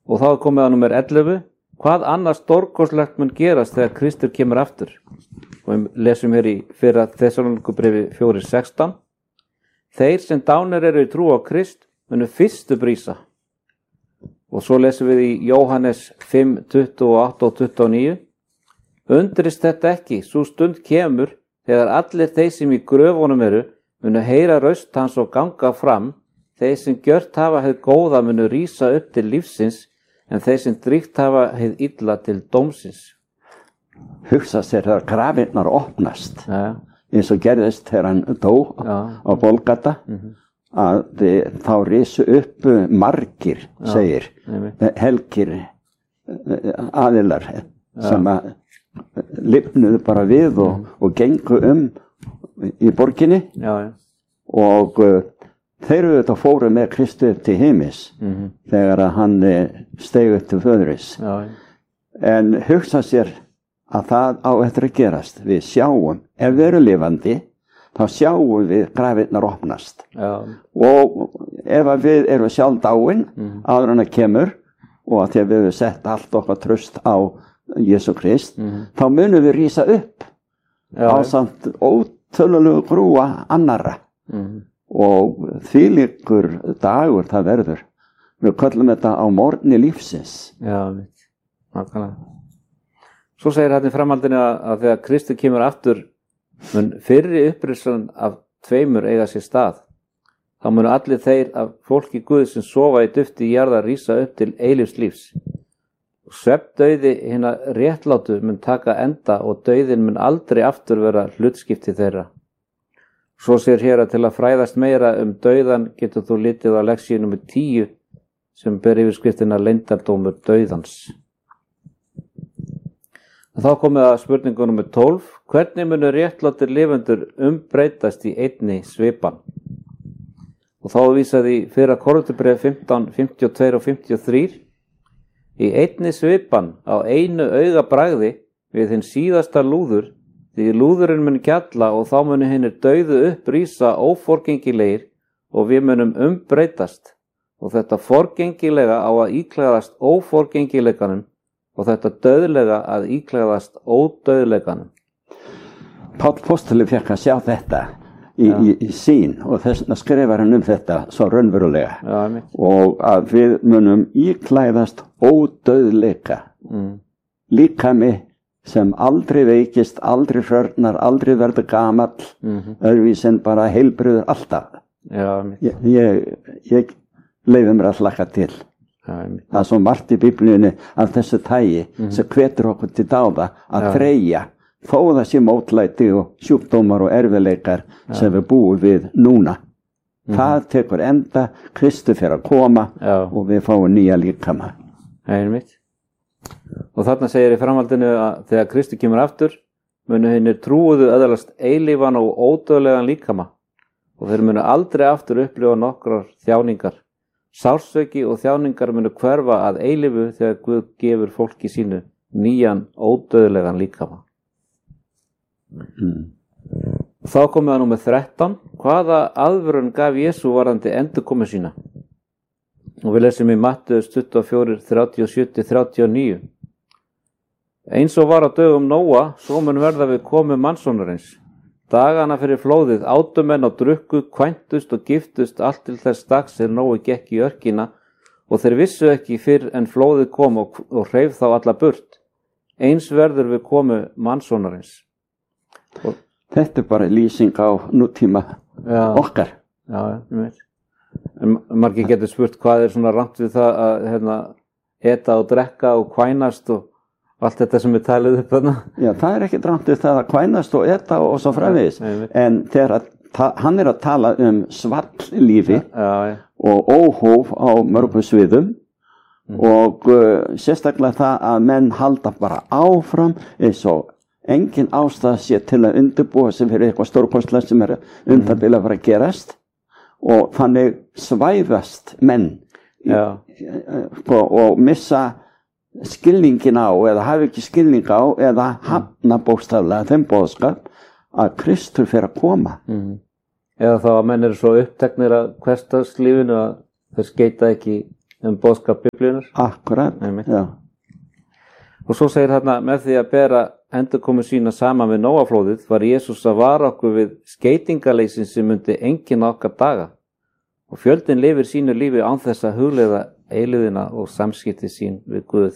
Og þá komið að númer 11. Hvað annars stórkostlegt mun gerast þegar Kristur kemur aftur? Og við lesum hér í fyrra Þessalónikubréfi 4:16. Þeir sem dánir eru í trú á Krist munu fyrstu brísa. Og svo lesum við í Jóhannes 5:28 og 29. Undrist þetta ekki, sú stund kemur þegar allir þeir sem í gröfunum eru munu heyra raust hans og ganga fram. Þeir sem gjört hafa hið góða munu rísa upp til lífsins, en þeir sem dríkt hafa hið illa til dómsins. Hugsa sér þegar grafirnar opnast, Ja. eins og gerðist þegar hann dó á Golgata, að þá risu upp margir, segir, helgir aðilar sem að lifnuðu bara við og gengu í borginni. Já. Og þeir eru þetta fóru með Kristi upp til heimis þegar að hann steig upp til föðuris. Já. En hugsa sér að það á eftir að gerast. Við sjáum, ef við erum lifandi, þá sjáum við grafirnar opnast. Já. Og ef að við erum sjálf dáin áður en að kemur, og að því að við hefum sett allt okkar tröst á Jesú Krist, þá munum við rísa upp á samt ótölulegu grúa annarra. Og þvílíkur dagur það verður. Við köllum þetta á morgni lífsins. Já, nákvæmlega. Svo segir hann í framhaldinu að þegar Kristur kemur aftur mun fyrri upprisan af tveimur eiga sér stað. Þá munu allir þeir af fólki Guðs sem sofa í dufti í jarðar rísa upp til eilífs lífs. Svefndauði hinna réttlátu mun taka enda og dauðin mun aldrei aftur vera hlutskipti þeirra. Svo segir hér að til að fræðast meira dauðan getur þú litið á lexíu nr. 10 sem ber yfirskriftina leyndardómur dauðans. Þá komið að spurningu nr. 12. Hvernig munu réttlátir lifendur umbreytast í einni svipan? Og þá vísaði í fyrra Korinthubréf 15, 52 og 53. Í einni svipan á einu augabragði við hinn síðasta lúður, því lúðurinn mun gjalla og þá munu hinnir dauðu upp rísa óforgengilegir og við munum umbreytast. Og þetta forgengilega á að íklæðast óforgengileganum og þetta dauðlega að íklæðast ódauðleganum. Páll Póstuli fekk að sjá þetta í sín og þess vegna skrifar hann þetta svo raunverulega. Já, og að við munum íklæðast ódauðleika. Líkami sem aldrei veikist, aldrei hrörnar, aldrei verður gamall, öðruvís en bara heilbrigður alltaf. Já, ég leyfi mér að hlakka til. Það er svo margt í Biblíunni af þessu tagi sem hvetur okkur til dáða að þreyja þó það sé mótlæti og sjúkdómar og erfiðleikar sem við búum við núna. Það tekur enda, Kristur fer að koma og við fáum nýja líkama. Einmitt. Og þarna segir í framhaldinu að þegar Kristur kemur aftur munu hinnir trúuðu öðlast eilífan og ódauðlegan líkama og þeir munu aldrei aftur upplifa nokkrar þjáningar. Sársauki og þjáningar munu hverfa að eilífu þegar Guð gefur fólki sínu nýjan ódauðlegan líkama. Þá komið að númer 13. Hvaða aðvörun gaf Jesú varðandi endurkomu sína? Og við lesum í Mattheus 24, 37-39. Eins og var á dögum Nóa, svo mun verða við komu mannssonarins. Dagana fyrir flóðið átu menn og drukku, kvæntust og giftust allt til þess dags Nói gekk í örkina og þeir vissu ekki fyrr en flóðið kom og hreif þá alla burt. Eins verður við komu mannssonarins. Þetta er bara lýsing á nútíma okkar. Já, ég veit. En margir getur spurt hvað er svona rangt við það að eta og drekka og kvænast og allt þetta sem við talið upp þarna. Já, það er ekkert rangt við það að kvænast og eta og svo framvegis. En þegar hann er að tala svall-lífi og óhóf á mörgum sviðum og sérstaklega það að menn halda bara áfram eins og engin ástæða sé til að undirbúa sem fyrir eitthvað stórkostlegt sem er bil að fara að gerast og þannig svæfast menn og missa skilningin á eða hafa ekki skilning á eða hafna bókstaflega þeim boðskap að Kristur fer að koma. Eða þá að menn eru svo uppteknir að hversdagslífinu að þeir skeita ekki boðskap Biblíunnar. Akkurat, já. Og svo segir þarna, með því að bera endurkomu sína saman við Nóaflóðið var Jesús að vara okkur við skeytingaleysin sem myndi einkenna okkar daga. Og fjöldin lifir sínu lífi án þess að hugleiða eilíðina og samskipti sín við Guð.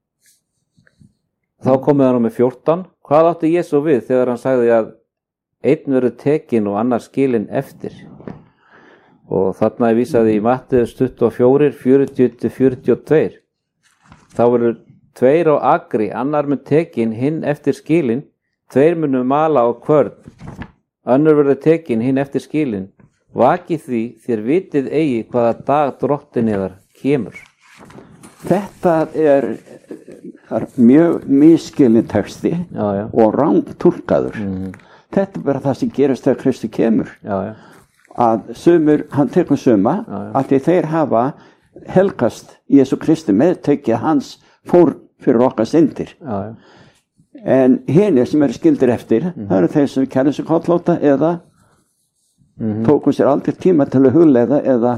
Þá komið það númer 14. Hvað átti Jesú við þegar hann sagði að einn verður tekinn og annar skilinn eftir? Og þarna er vísað í Matteus 24, 40-42. Þá verður 2 á akri, annar mun tekinn, hinn eftir skilinn, 2 munu mala á kvörn, önnur verður tekinn, hinn eftir skilinn. Vakið því þér vitið eigi hvaða dag drottinn yðar kemur. Þetta er mjög misskilinn texti og rangtúlkaður. Þetta er bara það sem gerist þegar Kristi kemur. Að sumur, hann tekur suma, að þeir hafa helgast Jesú Kristi meðtökið hans fór fyrir okkar syndir. En hinir sem eru skildir eftir, það eru þeir sem kæra sig kollóta eða tóku sér aldrei tíma til að hugleiða eða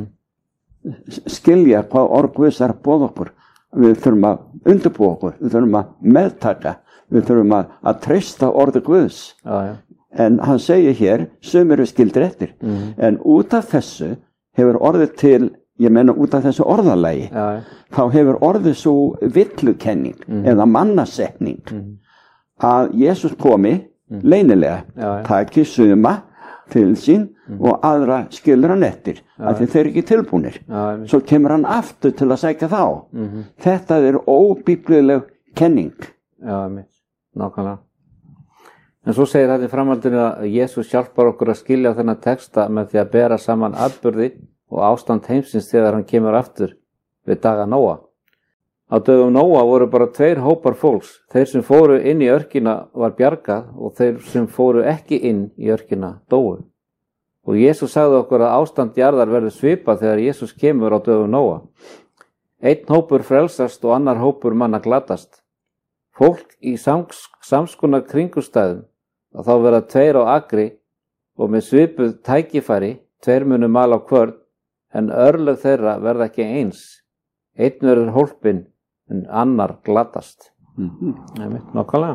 skilja hvað orð Guðs er að boða okkur. Við þurfum að undirbúa okkur, við þurfum að meðtaka, við þurfum að treysta orði Guðs. En hann segir hér, sumir eru skildir eftir. En út af þessu hefur orðið til, ég meina út af þessu orðalagi, þá hefur orðið svo villukenning eða mannasetning að Jesús komi leynilega, taki suma til sín og aðra skilur hann eftir, af því þeir eru ekki tilbúnir. Svo kemur hann aftur til að sækja þá. Þetta er óbíblileg kenning. Já, nákvæmlega. En svo segir þetta í framhaldinu að Jesús hjálpar okkur að skilja þennan texta með því að bera saman atburði og ástand heimsins þegar hann kemur aftur við daga Nóa. Á dögum Nóa voru bara 2 hópar fólks. Þeir sem fóru inn í örkina var bjargað og þeir sem fóru ekki inn í örkina dóu. Og Jesús sagði okkur að ástand jarðar verður svipað þegar Jesús kemur á dögum Nóa. Einn hópur frelsast og annar hópur manna glatast. Fólk í samskonar kringustæðum að þá verða 2 á akri og með svipuð tækifæri 2 munu mala á kvörn, en örlög þeirra verða ekki eins. Einn verður hólpinn en annar glatast. Nákvæmlega.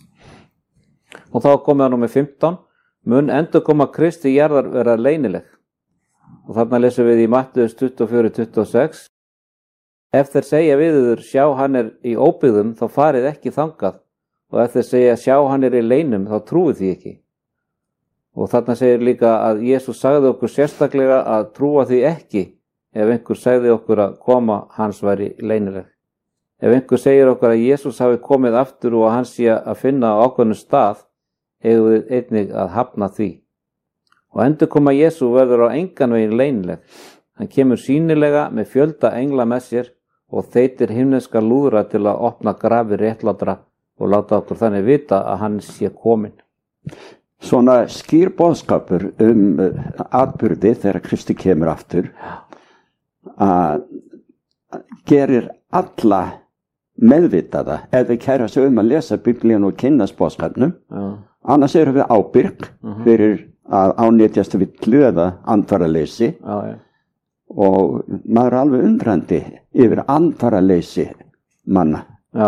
Og þá komið það númer 15. Mun endurkoma Kristi jarðar vera leynileg. Og þarna lesum við í Matteus 24-26. Ef þeir segja við yður, sjá hann er í óbyggðum, þá farið ekki þangað. Og ef þeir segja, sjá hann er í leynum, þá trúið því ekki. Og þarna segir líka að Jesús sagði okkur sérstaklega að trúa því ekki ef einhver segði okkur að koma hans væri leynileg. Ef einhver segir okkur að Jesús hafi komið aftur og að hann sé að finna á ákveðnum stað, eigum við einnig að hafna því. Og endurkoma Jesú verður á engan veginn leynileg. Hann kemur sýnilega með fjölda engla með sér og þeytir himneska lúðra til að opna grafir réttlátra og láta okkur þannig vita að hann sé kominn. Svona skýr boðskapur atburði þegar Kristi kemur aftur að gerir alla meðvitaða ef við kæra sig að lesa Biblíun og kynnast boðskapnum. Annars erum við ábyrg fyrir að ánetjast villu eða andvaraleysi og maður er alveg undrandi yfir andvaraleysi manna.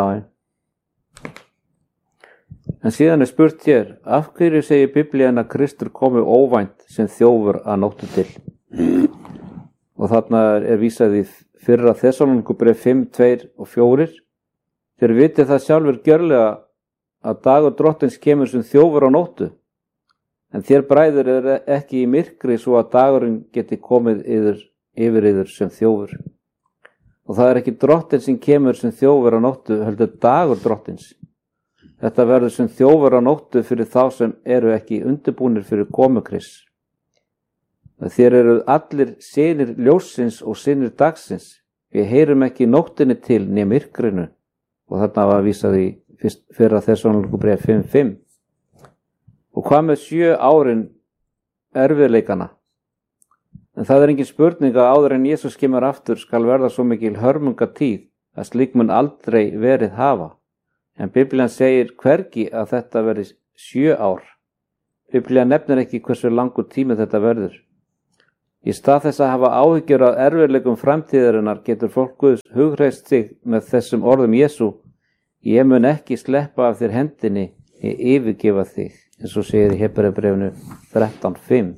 En síðan er spurt hér, af hverju segir Biblían að Kristur komi óvænt sem þjófur að nóttu til? Og þarna er vísað í fyrra Þessalónikubréf 5, 2 og 4. Þeir vitið það sjálfur gjörlega að dagur drottins kemur sem þjófur á nóttu. En þér bræður er ekki í myrkri svo að dagurinn geti komið yfir yður sem þjófur. Og það er ekki drottins sem kemur sem þjófur á nóttu, heldur dagur drottins. Þetta verður sem þjófur á nóttu fyrir þá sem eru ekki undirbúnir fyrir komu Krists. Þér eru allir synir ljóssins og synir dagsins. Við heyrum ekki nóttinni til né myrkrinu. Og þarna var vísað í fyrra Þessalónikubréf 5:5. Og hvað með 7 árin erfiðleikana? En það er engin spurning að áður en Jesús kemur aftur skal verða svo mikil hörmungatíð að slík mun aldrei verið hafa. En Biblían segir hvergi að þetta verði 7 ár. Biblían nefnir ekki hversu langur tími þetta verður. Í stað þess að hafa áhyggjur af erfiðleikum framtíðarinnar getur fólk Guðs hughreyst sig með þessum orðum Jesú: ég mun ekki sleppa af þér hendinni, ég yfirgefa þig, eins og segir í Hebreabréfinu 13:5.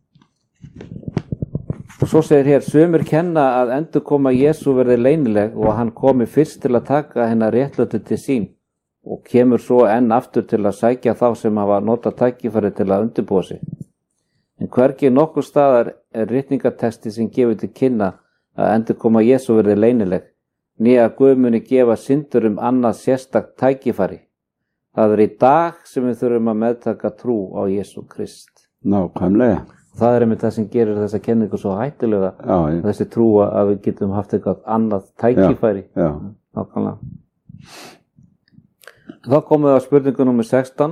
Og svo segir hér: sumir kenna að endurkoma Jesú verði leynileg og að hann komi fyrst til að taka hennar réttlæti til sín og kemur svo enn aftur til að sækja þá sem hafa notað tækifæri til að undirbúa sig. En hvergi nokkur staðar ritningatexti sem gefur til kynna að endurkoma Jesú verði leynileg, né að Guð muni gefa syndurum annað sérstakt tækifæri. Það í dag sem við þurfum að meðtaka trú á Jesú Krist. Nákvæmlega. Það einmitt það sem gerir þessa kenningu svo hættulega, þessi trú að við getum haft eitthvað annað tækifæri. Nákvæmlega. Þá komum við á spurningu númer 16.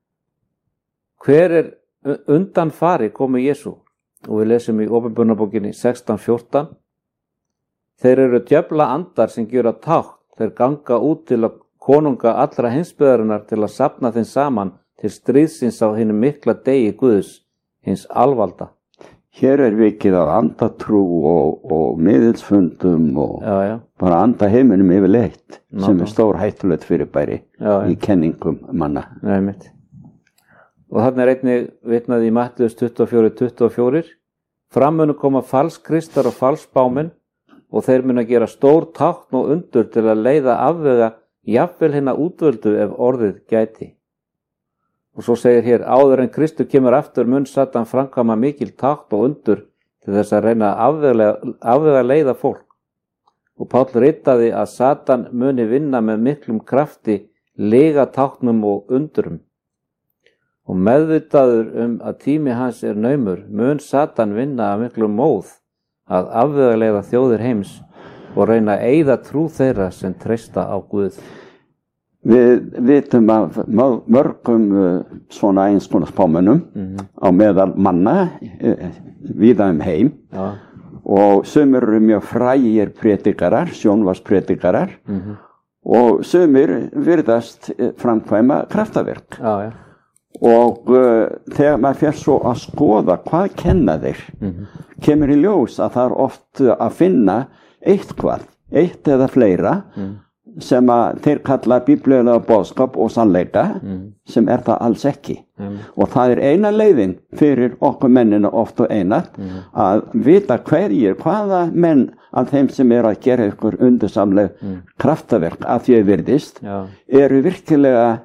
Hver undanfari komu Jesú? Og við lesum í Opinberunarbókinni 16:14. Þeir eru djöfla andar sem gjöra tákn, þeir ganga út til að konunga allra heimsbyggðarinnar til að safna þeim saman til stríðsins á hinum mikla degi Guðs, hins alvalda. Hér vikið á andatrú og miðilsfundum og bara andaheiminum yfirleitt, sem stór hættulegt fyrirbæri í kenningum manna. Mitt. Og þarna einnig vitnað í Mattheus 24:24. Fram munu koma falskristar og falsbámenn og þeir munu að gera stór tákn og undur til að leiða afvega jafnvel hinna útvöldu ef orðið gæti. Og svo segir hér: áður en Kristur kemur aftur mun Satan framkvæma mikil tákn og undur til þess að reyna að afvega leiða fólk. Og Páll ritaði að Satan muni vinna með miklum krafti lega táknum og undurum. Og meðvitaður að tími hans naumur mun Satan vinna að miklum móð að afvegaleiða þjóðir heims og reyna að eyða trú þeirra sem treysta á Guð. Við vitum af mörgum svona eins konar spámönnum á meðal manna víða heim og sumir eru mjög frægir predikarar, sjónvarspredikarar og sumir virðast framkvæma kraftaverk. Og þegar maður fer svo að skoða hvað kenna þeir, kemur í ljós að það oft að finna eitthvað, eitt eða fleira sem að þeir kalla bíblegulega boðskap og sannleika, sem það alls ekki. Og það eina leiðin fyrir okkur mennina oft og einat að vita hvaða menn af þeim sem að gera ykkur undursamleg kraftaverk að því virðist, eru virkilega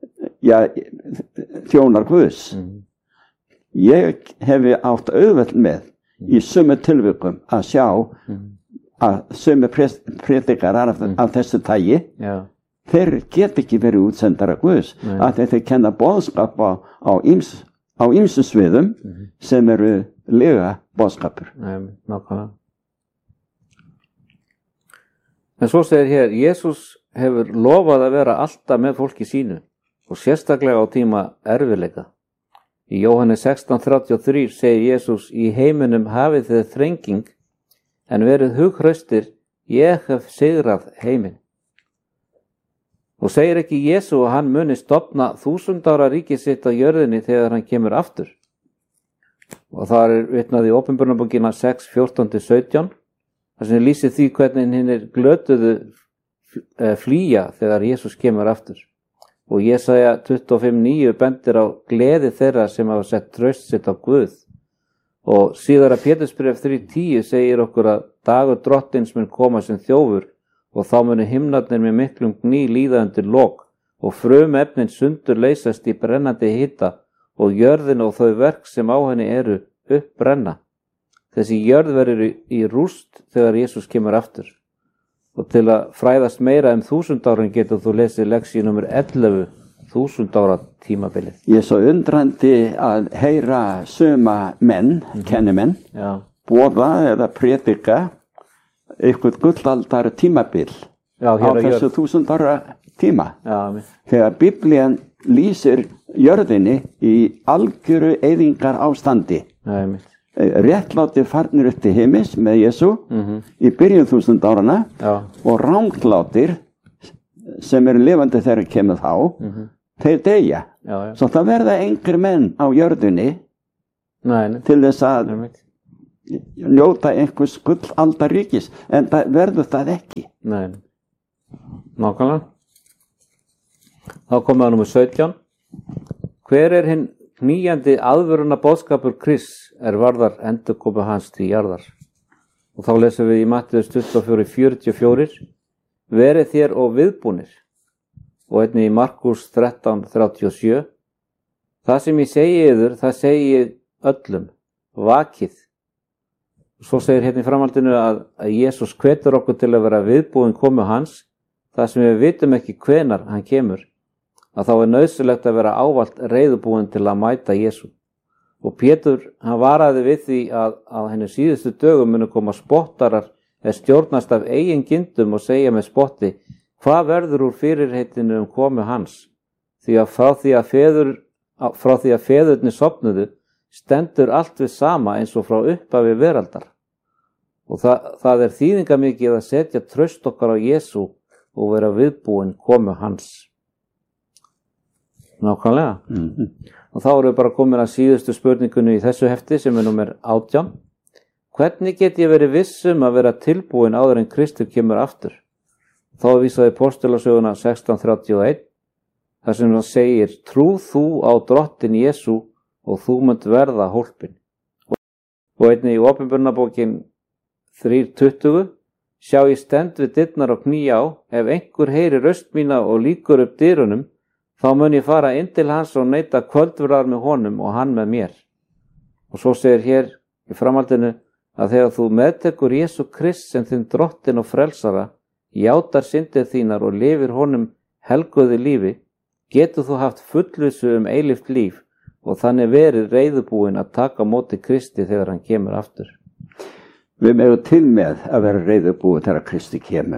þjónar Guðs. Ég hefi átt auðvelt með í sömu tilvikum að sjá að sömu predikarar af þessu tagi, þeir get ekki verið útsendara Guðs, að þeir kenna boðskap á ýmsum sviðum sem eru lega boðskapur. Nákvæmlega. En svo segir hér: Jesús hefur lofað að vera alltaf með fólki sínu og sérstaklega á tíma erfiðleika. Í Jóhannes 16:33 segir Jesús: í heiminum hafið þið þrenging, en verið hughraustir, ég hef sigrað heiminn. Og segir ekki Jesú að hann muni stofna 1000 ára ríki sitt á jörðinni þegar hann kemur aftur? Og það vitnað í Opinberunarbókina 6:14-17, þar sem lýsir því hvernig hinnir glötuðu flýja þegar Jesús kemur aftur. Og Jesaja 25:9 bendir á gleði þeirra sem hafa sett traust sitt á Guð. Og síðara Pétursbréf 3:10 segir okkur að dagur drottins mun koma sem þjófur og þá munu himnarnir með miklum gný líða undir lok og frumefnin sundur leysast í brennandi hita og jörðin og þau verk sem á henni eru uppbrenna. Þessi jörð verður í rúst þegar Jesús kemur aftur. Og til að fræðast meira 1000 árin getur þú lesið leksíu nr. 11, 1000 ára tímabilið. Ég er svo undrandi að heyra suma menn, kennimenn, boða eða predika eitthvað gullaldar tímabil á þessu 1000 ára tíma. Þegar Biblían lýsir jörðinni í algjöru eyðingar ástandi. Réttlátir farnir upp til heimis með Jesú í byrjun 1000 árana og ranglátir sem eru lifandi þegar kemur þá, þeir deyja. Svo það verða engir menn á jörðinni til þess að njóta einhvers gullaldaríkis, en það verður það ekki. Nei, nákvæmlega. Þá komum við númer 17. Hver er hinn knýjandi aðvöruna boðskapur Krists varðar endurkomu hans til jarðar? Og þá lesum við í Mattheus 24:44, verið þér og viðbúnir. Og einnig í Markús 13:37, það sem ég segi yður, það segi ég öllum, vakið. Svo segir hérna í framhaldinu að Jesús hvetur okkur til að vera viðbúin komu hans, þar sem við vitum ekki hvenar hann kemur, að þá er nauðsynlegt að vera ávallt reiðubúin til að mæta Jesú. Og Pétur, hann varaði við því að henni síðustu dögum munu koma spottarar stjórnast af eigin gindum og segja með spotti, hvað verður úr fyrirheitinu komu hans? Því að frá því að feðurnir sofnuðu, stendur allt við sama eins og frá upphafi veraldar. Og það er þýðingamikið að setja traust okkar á Jesú og vera viðbúin komu hans. Nákvæmlega. Og þá erum við bara komin að síðustu spurningunni í þessu hefti sem er númer 18. Hvernig get ég verið vissum að vera tilbúin áður en Kristur kemur aftur? Þá vísaði Postulasöguna 16:31, þar sem það segir, trú þú á drottin Jesú og þú munt verða hólpin. Og einnig í Opinberunarbókin 3:20, sjá ég stend við dyrnar og knýja á, ef einhver heyri röst mína og lýkur upp dyrunum, þá mun ég fara inn til hans og neita kvöldverðar með honum og hann með mér. Og svo segir hér í framhaldinu að þegar þú meðtekur Jesú Krist sem þinn drottin og frelsara, játar syndir þínar og lifir honum helguðu lífi, getur þú haft fullvissu eilíft líf og þannig verið reiðubúin að taka á móti Kristi þegar hann kemur aftur. Við erum til með að vera reiðubúin þegar Kristi kemur.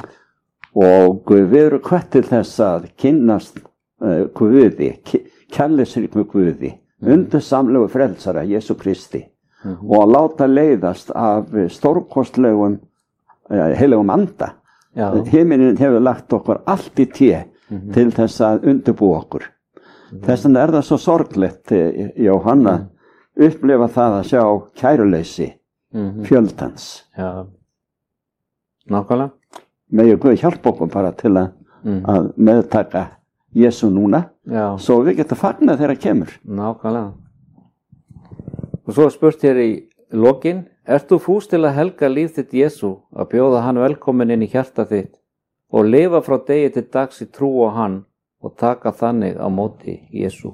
Og við erum hvött til þess að kynnast Guði, kærleiksríkum Guði, undir samlegu frelsara Jesú Kristi og að láta leiðast af stórkostlegum heilagum anda. Himinin hefur lagt okkur allt í té til þess að undirbúa okkur. Þess vegna er það svo sorglegt, Jóhanna, upplifa það að sjá kæruleysi fjöldans. Já, nákvæmlega. Megi Guð hjálpa okkur bara til að meðtaka Jesú núna, svo við getum fagnað þegar það kemur. Nákvæmlega. Og svo spurt hér í lokin, ert þú fús til að helga líf þitt Jesú, að bjóða hann velkomin inn í hjarta þitt og lifa frá degi til dags í trú á hann og taka þannig á móti Jesú?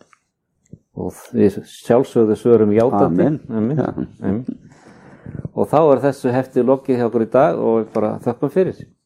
Og við sjálfsögðu svörum játandi. Amen. Og þá er þessu hefti lokið hjá okkur í dag og bara þökkum fyrir.